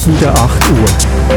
Wieder 8 Uhr.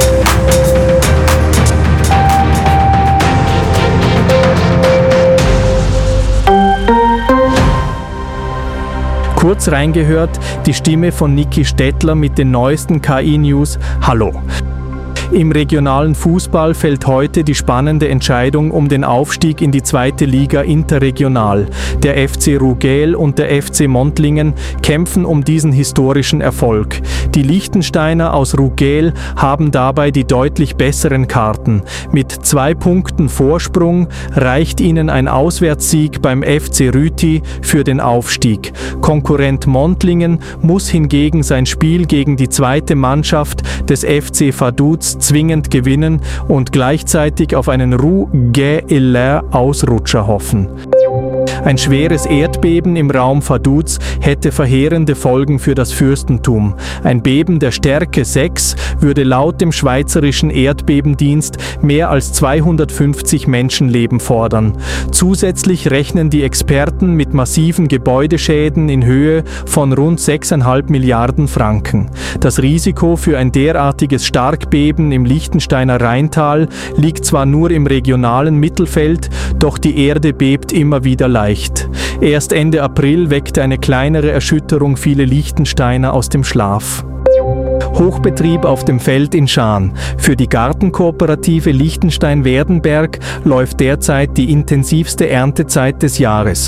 Kurz reingehört, die Stimme von Niki Stettler mit den neuesten KI-News. Hallo. Im regionalen Fußball fällt heute die spannende Entscheidung um den Aufstieg in die 2. Liga interregional. Der FC Rugel und der FC Montlingen kämpfen um diesen historischen Erfolg. Die Liechtensteiner aus Rugel haben dabei die deutlich besseren Karten. Mit 2 Punkten Vorsprung reicht ihnen ein Auswärtssieg beim FC Rüti für den Aufstieg. Konkurrent Montlingen muss hingegen sein Spiel gegen die 2. Mannschaft des FC Vaduz zwingend gewinnen und gleichzeitig auf einen Rouget-Hilaire-Ausrutscher hoffen. Ein schweres Erdbeben im Raum Vaduz hätte verheerende Folgen für das Fürstentum. Ein Beben der Stärke 6 würde laut dem Schweizerischen Erdbebendienst mehr als 250 Menschenleben fordern. Zusätzlich rechnen die Experten mit massiven Gebäudeschäden in Höhe von rund 6,5 Milliarden Franken. Das Risiko für ein derartiges Starkbeben im Liechtensteiner Rheintal liegt zwar nur im regionalen Mittelfeld, doch die Erde bebt immer wieder leicht. Erst Ende April weckte eine kleinere Erschütterung viele Liechtensteiner aus dem Schlaf. Hochbetrieb auf dem Feld in Schaan. Für die Gartenkooperative Liechtenstein-Werdenberg läuft derzeit die intensivste Erntezeit des Jahres.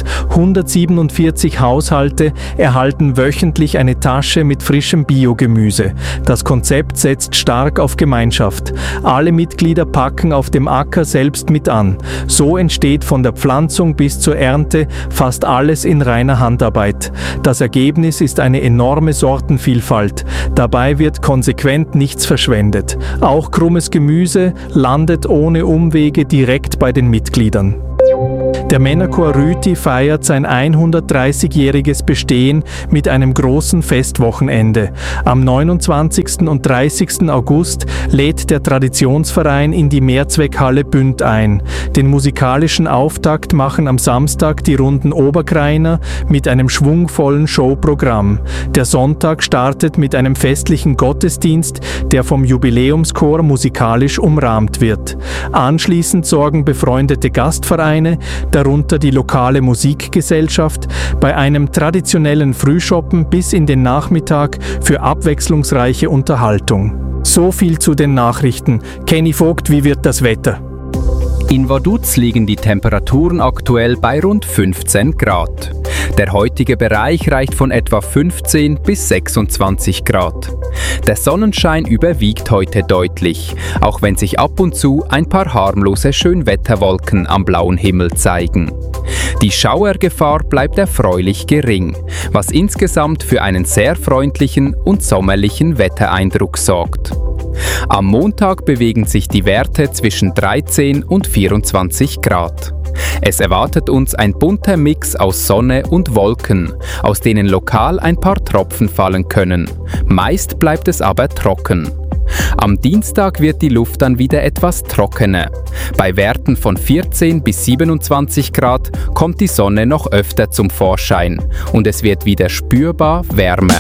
147 Haushalte erhalten wöchentlich eine Tasche mit frischem Biogemüse. Das Konzept setzt stark auf Gemeinschaft. Alle Mitglieder packen auf dem Acker selbst mit an. So entsteht von der Pflanzung bis zur Ernte fast alles in reiner Handarbeit. Das Ergebnis ist eine enorme Sortenvielfalt. Dabei wird konsequent nichts verschwendet. Auch krummes Gemüse landet ohne Umwege direkt bei den Mitgliedern. Der Männerchor Rüti feiert sein 130-jähriges Bestehen mit einem großen Festwochenende. Am 29. und 30. August lädt der Traditionsverein in die Mehrzweckhalle Bünd ein. Den musikalischen Auftakt machen am Samstag die Runden Oberkreiner mit einem schwungvollen Showprogramm. Der Sonntag startet mit einem festlichen Gottesdienst, der vom Jubiläumschor musikalisch umrahmt wird. Anschließend sorgen befreundete Gastvereine, darunter die lokale Musikgesellschaft, bei einem traditionellen Frühschoppen bis in den Nachmittag für abwechslungsreiche Unterhaltung. So viel zu den Nachrichten. Kenny Vogt, wie wird das Wetter? In Vaduz liegen die Temperaturen aktuell bei rund 15 Grad. Der heutige Bereich reicht von etwa 15 bis 26 Grad. Der Sonnenschein überwiegt heute deutlich, auch wenn sich ab und zu ein paar harmlose Schönwetterwolken am blauen Himmel zeigen. Die Schauergefahr bleibt erfreulich gering, was insgesamt für einen sehr freundlichen und sommerlichen Wettereindruck sorgt. Am Montag bewegen sich die Werte zwischen 13 und 24 Grad. Es erwartet uns ein bunter Mix aus Sonne und Wolken, aus denen lokal ein paar Tropfen fallen können. Meist bleibt es aber trocken. Am Dienstag wird die Luft dann wieder etwas trockener. Bei Werten von 14 bis 27 Grad kommt die Sonne noch öfter zum Vorschein und es wird wieder spürbar wärmer.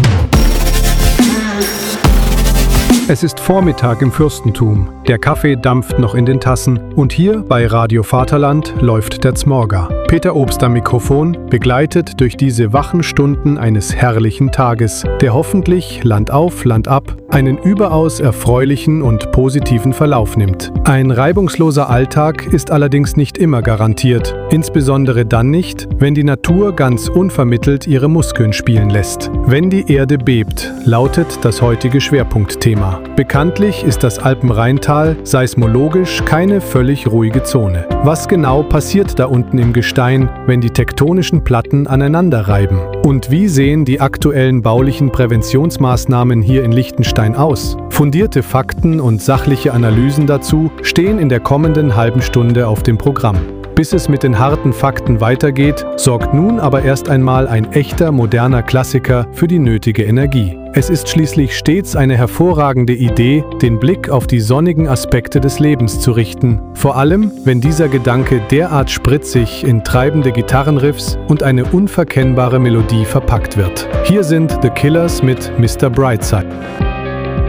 Es ist Vormittag im Fürstentum. Der Kaffee dampft noch in den Tassen und hier bei Radio Vaterland läuft der Zmorga. Peter Obst am Mikrofon, begleitet durch diese wachen Stunden eines herrlichen Tages, der hoffentlich Land auf, Land ab einen überaus erfreulichen und positiven Verlauf nimmt. Ein reibungsloser Alltag ist allerdings nicht immer garantiert, insbesondere dann nicht, wenn die Natur ganz unvermittelt ihre Muskeln spielen lässt. Wenn die Erde bebt, lautet das heutige Schwerpunktthema. Bekanntlich ist das Alpenrheintal seismologisch keine völlig ruhige Zone. Was genau passiert da unten im Gestein, wenn die tektonischen Platten aneinander reiben? Und wie sehen die aktuellen baulichen Präventionsmaßnahmen hier in Liechtenstein aus? Fundierte Fakten und sachliche Analysen dazu stehen in der kommenden halben Stunde auf dem Programm. Bis es mit den harten Fakten weitergeht, sorgt nun aber erst einmal ein echter moderner Klassiker für die nötige Energie. Es ist schließlich stets eine hervorragende Idee, den Blick auf die sonnigen Aspekte des Lebens zu richten, vor allem, wenn dieser Gedanke derart spritzig in treibende Gitarrenriffs und eine unverkennbare Melodie verpackt wird. Hier sind The Killers mit Mr. Brightside.